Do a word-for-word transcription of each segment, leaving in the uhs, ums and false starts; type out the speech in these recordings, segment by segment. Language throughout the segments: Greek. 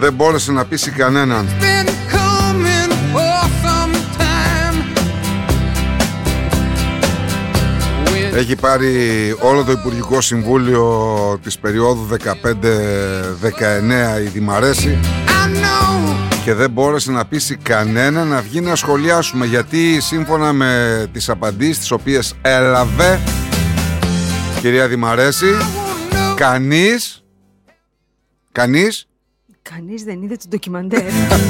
Δεν μπόρεσε να πείσει κανέναν. Έχει πάρει όλο το Υπουργικό Συμβούλιο της περίοδου δεκαπέντε δεκαεννέα η Δημαρέση και δεν μπόρεσε να πείσει κανένα να βγει να σχολιάσουμε, γιατί σύμφωνα με τις απαντήσεις τις οποίες έλαβε κυρία Δημαρέση, κανείς κανείς κανείς δεν είδε το ντοκιμαντέρ.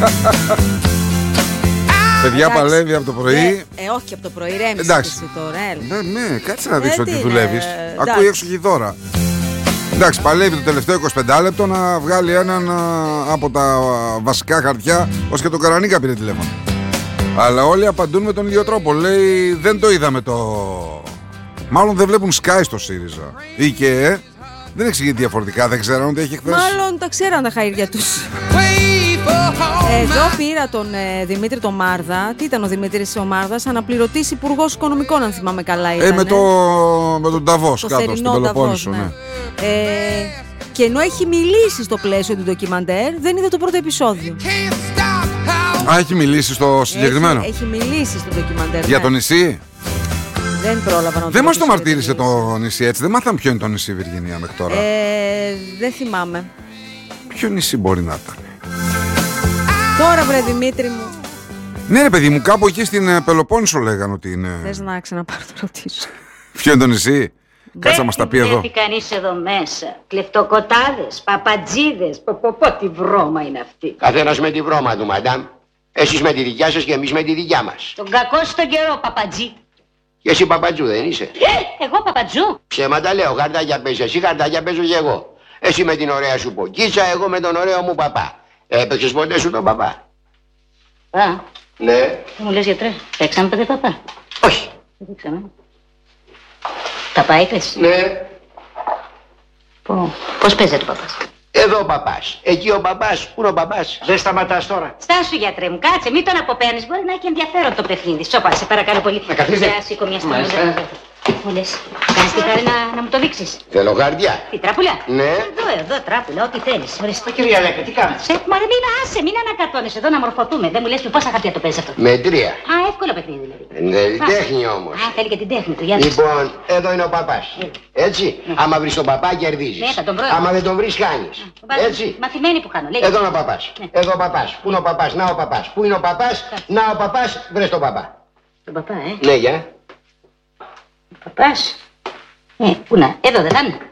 Παιδιά, εντάξει, παλεύει από το πρωί. Ε, ε όχι από το πρωί, ρέμισε εσύ τώρα. Ναι, ναι, κάτσε να δείξω ότι δουλεύεις. Ακούει έξω και δώρα. Εντάξει, παλεύει το τελευταίο εικοσιπέντε λεπτό να βγάλει έναν από τα βασικά χαρτιά, ως και τον Καρανίκα πήρε τηλέφωνο. Αλλά όλοι απαντούν με τον ίδιο τρόπο. Λέει, δεν το είδαμε το... Μάλλον δεν βλέπουν Sky στο ΣΥΡΙΖΑ. Ή και ε, δεν εξηγεί διαφορετικά, δεν ξέραν ότι έχει χθες. Μάλλον τα ξέραν τα χαΐρια τους. Εδώ πήρα τον ε, Δημήτρη τον Μάρδα. Τι ήταν ο Δημήτρης ο Μάρδας? Αναπληρωτής υπουργός οικονομικών, αν θυμάμαι καλά ήταν. Ε, με, το, με τον Νταβός κάτω στην Πελοπόννησο, ναι. ναι. Ε, και ενώ έχει μιλήσει στο πλαίσιο του ντοκιμαντέρ, δεν είδε το πρώτο επεισόδιο. Α, έχει μιλήσει στο συγκεκριμένο. Έχει, έχει μιλήσει στο ντοκιμαντέρ. Για ναι. το νησί. Δεν πρόλαβα να το Δεν μας το μαρτύρησε το νησί έτσι. Δεν μάθαμε ποιο είναι το νησί Βυργινία μέχρι τώρα. Ε, δεν θυμάμαι. Ποιο νησί μπορεί να ήταν? Τώρα βρε Δημήτρη μου. Ναι ρε παιδί μου, κάπου εκεί στην Πελοπόννησο λέγανε ότι είναι. Θες να ξαναπάρω το ρωτήσω? Ποιο είναι το νησί? Κάτσε να μας τα πει εδώ. Δεν βλέπει κανείς εδώ μέσα. Κλεφτοκοτάδες, παπατζίδες. Πω πω πω, τι βρώμα είναι αυτή. Καθένας με τη βρώμα του, μαντάμ. Εσείς με τη δικιά σας και εμείς με τη δικιά μας. Τον κακό στον καιρό, παπατζή. Και εσύ παπατζού δεν είσαι? Ε, εγώ παπατζού. Ψέματα λέω, χαρτάκια παίζεις εσύ, χαρτάκια παίζω και εγώ. Εσύ με την ωραία σου ποκίτσα, εγώ με τον ωραίο μου παπά. Έπαιξες ποτέ σου τον παπά? Α, ναι. τι μου λες γιατρέ, παίξαμε ποτέ παπά? Όχι. Δεν παίξαμε. Παπά είπες? Ναι. Πω, πώς παίζεται ο παπάς? Εδώ ο παπάς, εκεί ο παπάς, πού είναι ο παπάς? Δεν σταματάς τώρα. Στάσου γιατρέ μου, κάτσε, μην τον αποπαίρνεις, μπορεί να έχει ενδιαφέρον το παιχνίδι. Σώπα, σε παρακαλώ πολύ. Να καθίσετε. Για σήκω μια στιγμή. Μου λες, κάνεις τη χάρη να, να μου το δείξεις? Θέλω χαρτιά. Τι, τράπουλα? Ναι. Εδώ, εδώ, τράπουλα, ό,τι θέλεις. Ορίστε. Κυρία Λέκη, τι κάνεις? Σε, μωρέ, μην άσε, μην ανακατώνεις εδώ να μορφωθούμε. Δεν μου λες με πόσα χαρτιά το παίζεις αυτό? Με τρία. Α, εύκολο παιχνίδι δηλαδή. Θέλει τέχνη όμως. Α, θέλει και την τέχνη του, για να. Λοιπόν, εδώ είναι ο παπάς. Έτσι, άμα βρεις τον παπά κερδίζεις. Ναι, θα τον βρω. Άμα δεν τον βρεις χάνεις. Έτσι. Μαθημένη που χάνω, λέει. Εδώ είναι ο παπάς. Εδώ ο παπάς. Πού είναι ο παπάς? Να ο παπάς. Πού είναι ο παπάς? Να ο παπάς. Βρες τον παπά. Τον παπά, ε. Ναι, για. Ο παπάς. Ε, πού να, εδώ δεν θα είναι?